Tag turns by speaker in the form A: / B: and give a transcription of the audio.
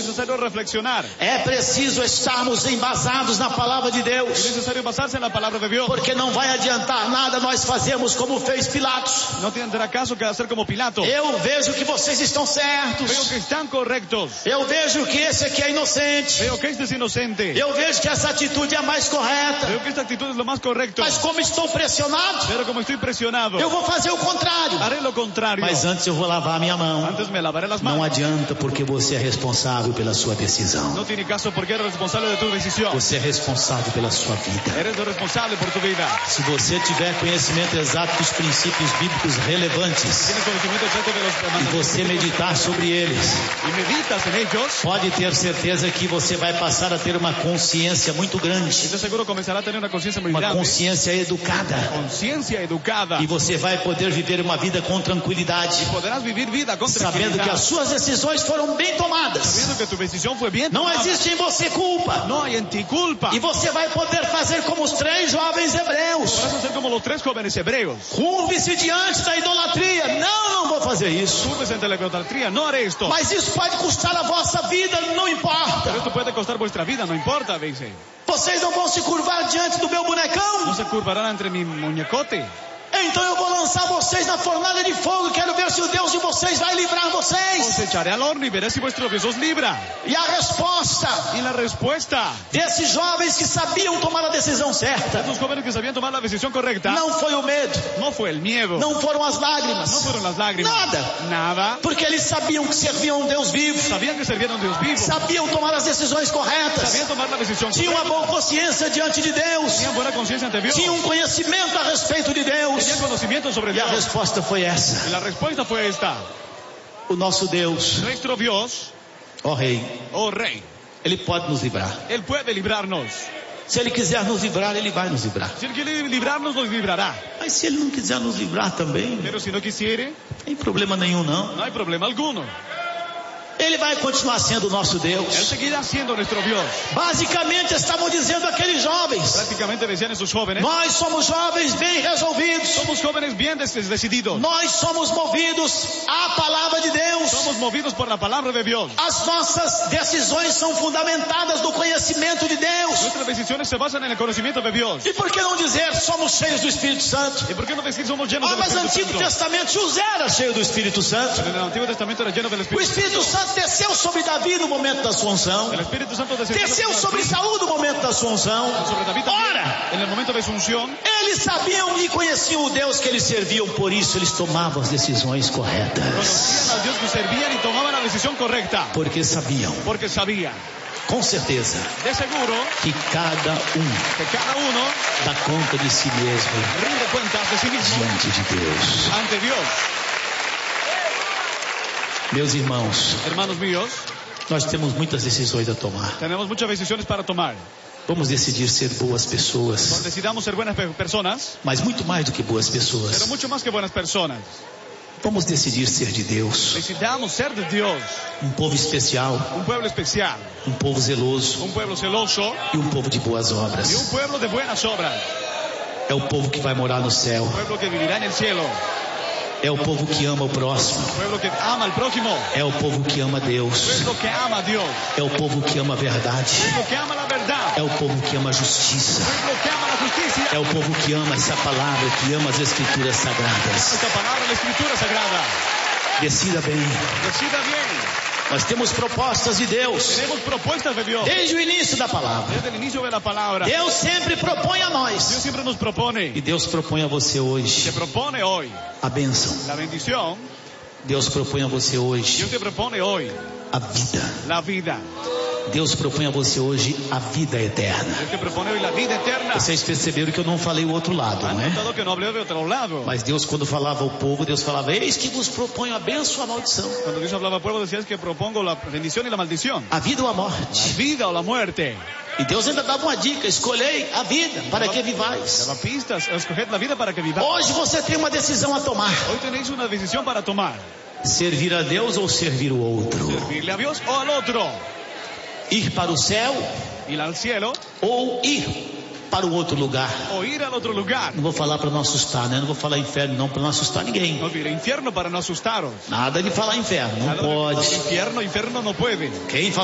A: necesario reflexionar.
B: É preciso estarmos embasados na palavra de
A: Es
B: Deus.
A: necesario basarse en la palabra de Dios.
B: Porque não vai adiantar nada nós fazermos como fez Pilatos.
A: No tendrá caso que hacer como Pilato.
B: Eu vejo que vocês estão
A: Veo
B: certos.
A: que están correctos.
B: Eu vejo que esse aqui é inocente.
A: Veo que este es inocente.
B: Eu vejo que essa atitude é a mais correta.
A: Veo que esta actitud es lo más correcto.
B: Mas como estou pressionado,
A: Pero como estoy presionado,
B: eu vou fazer o contrário.
A: haré lo contrario.
B: Mas antes eu vou lavar a minha mão.
A: Antes me lavaré las
B: Não
A: manos.
B: adianta, porque você é responsável pela sua decisão.
A: No tiene caso porque eres responsable de tu decisión.
B: Você é responsável pela sua vida.
A: Eres el responsable por tu vida.
B: Se você tiver conhecimento exato dos princípios bíblicos relevantes
A: Tienes conocimiento exacto de los
B: e
A: mandamientos
B: você meditar sobre eles,
A: y meditas en ellos,
B: pode ter certeza que você vai passar a ter uma consciência muito grande,
A: estoy seguro comenzará a tener una conciencia muy
B: uma
A: grande.
B: consciência educada,
A: Conciencia educada.
B: e você vai poder viver uma vida com tranquilidade,
A: Podrás vivir vida con
B: sabendo que
A: tranquilidad.
B: as suas decisões foram bem tomadas.
A: Sabiendo que tu decisión fue bien
B: Não
A: tomada.
B: existe em você culpa.
A: No hay en ti culpa.
B: E você vai poder fazer como os 3 jovens hebreus.
A: Podrás hacer como los 3 jóvenes hebreos.
B: Curve-se diante da idolatria. Não vou fazer isso.
A: Curves ante la idolatría. No haré esto.
B: Mas isso pode custar a vossa vida, não
A: Pero
B: importa.
A: esto puede costar vuestra vida. No importa, dice.
B: Vocês não vão se curvar diante do meu
A: No
B: bonecão.
A: se curvarán entre mi muñecote.
B: Então eu vou lançar vocês na fornalha de fogo. Quero ver se o Deus de vocês vai livrar
A: Os
B: vocês.
A: echaré al horno y veré si vuestro Dios os libra.
B: E a resposta
A: Y la respuesta
B: desses jovens que sabiam tomar a decisão
A: de
B: certa
A: estos jóvenes que sabían tomar la decisión correcta
B: não foi o medo,
A: no fue el miedo.
B: não foram as
A: No
B: lágrimas,
A: fueron las lágrimas.
B: nada.
A: Nada.
B: Porque eles sabiam que serviam a um Deus vivo,
A: Sabían que servían a un Dios vivo.
B: sabiam tomar as decisões corretas,
A: Sabían tomar la decisión
B: tinham uma
A: correcta.
B: boa consciência diante de Deus,
A: Tenían buena conciencia ante Dios.
B: tinham um conhecimento a respeito de Deus.
A: Tenían conocimiento sobre
B: E a
A: Dios.
B: resposta foi essa.
A: Y la respuesta fue esta.
B: O nosso Deus,
A: Nuestro Dios,
B: ó Rei,
A: oh Rey,
B: Ele pode nos livrar.
A: Él puede librarnos.
B: Se Ele quiser nos livrar, Ele vai nos livrar.
A: Si Él quiere librarnos, nos librará.
B: Mas se Ele não quiser nos livrar também,
A: Pero si no quisiere,
B: não tem problema nenhum não.
A: no hay problema alguno.
B: Ele vai continuar sendo o nosso
A: Él
B: Deus.
A: seguirá siendo nuestro Dios.
B: Basicamente estavam dizendo aqueles jovens:
A: Prácticamente decían esos jóvenes,
B: nós somos jovens bem resolvidos.
A: somos jóvenes bien decididos.
B: Nós somos movidos à palavra de Deus.
A: Somos movidos por la palabra de Dios.
B: As nossas decisões são fundamentadas no conhecimento de Deus.
A: Nuestras decisiones se basan en el conocimiento de Dios.
B: E por que não dizer somos cheios do Espírito Santo?
A: ¿Y por qué no decir somos llenos del
B: Mas no
A: Espíritu
B: Antigo
A: Santo?
B: Testamento José era cheio do Espírito Santo.
A: En el Antiguo Testamento era lleno del
B: O
A: Espíritu
B: Espírito Santo desceu sobre Davi no momento da sua unção.
A: El Espíritu Santo descendió
B: Desceu sobre Saúl no momento da sua unção.
A: sobre David también.
B: Ora,
A: En el momento de su unción,
B: eles sabiam e conheciam o Deus que eles serviam, por isso eles tomavam as decisões corretas.
A: conocían al Dios que servían y tomaban la decisión correcta.
B: Porque sabiam,
A: Porque sabían,
B: com certeza,
A: de seguro,
B: que cada
A: que cada uno
B: dá conta de si mesmo
A: rinde cuentas de sí mismo
B: diante de Deus.
A: ante Dios.
B: Meus irmãos,
A: Hermanos míos,
B: nós temos muitas decisões a tomar.
A: tenemos muchas decisiones para tomar.
B: Vamos decidir ser boas pessoas,
A: Decidamos ser buenas personas,
B: mas muito mais do que boas
A: pero
B: pessoas.
A: mucho más que buenas personas.
B: Vamos decidir ser de Deus,
A: Decidamos ser de Dios,
B: um povo especial,
A: un pueblo especial,
B: um povo zeloso
A: un pueblo celoso
B: e um povo de boas
A: y un
B: obras.
A: pueblo de buenas obras.
B: É o povo que vai morar no céu,
A: Un pueblo que vivirá en el cielo,
B: é o povo que ama o próximo,
A: un pueblo que ama al prójimo,
B: é o povo que ama
A: un
B: Deus,
A: pueblo que ama a Dios,
B: é o povo que ama a verdade,
A: un pueblo que ama la verdad,
B: é o povo que ama a justiça,
A: un pueblo que ama la justicia.
B: é o povo que ama essa palavra, que ama as escrituras sagradas.
A: Esta palabra, la Escritura Sagrada.
B: Decida bem.
A: Decida bien.
B: Nós temos propostas de Deus
A: Tenemos propuestas de Dios
B: desde o início da palavra.
A: desde el inicio de la palabra.
B: Deus sempre propõe a
A: Dios
B: nós,
A: siempre nos propone,
B: e Deus propõe a você hoje
A: te propone hoy
B: a bênção.
A: la bendición.
B: Deus propõe a você hoje
A: Dios te propone hoy
B: a vida.
A: la vida.
B: Deus propõe a você hoje a vida eterna.
A: Dios te propone hoy la vida eterna.
B: Vocês perceberam que eu não falei o outro lado,
A: Han
B: não é?
A: notado que no hablé de otro lado.
B: Mas Deus, quando falava ao povo, Deus falava: eis que vos proponho a bênção ou a maldição,
A: Cuando Dios hablaba al pueblo decía es que propongo la bendición y la maldición.
B: a vida ou a
A: La
B: morte.
A: vida o la muerte.
B: E Deus ainda dava uma dica: escolhei a vida para que vivais.
A: Daba pistas, escoged la vida para que viváis.
B: Hoje você tem uma decisão a tomar:
A: Hoy tenéis una decisión para tomar.
B: servir a Deus ou servir o outro,
A: Servirle a Dios o al otro.
B: ir para o céu
A: Ir al cielo
B: ou ir para o outro lugar.
A: o ir al otro lugar.
B: Não vou falar para não assustar, né? Não vou falar inferno não, para não assustar ninguém.
A: No diré infierno para no asustaros.
B: Nada de falar inferno, não
A: Nada de
B: pode.
A: infierno no puede.
B: Quem fala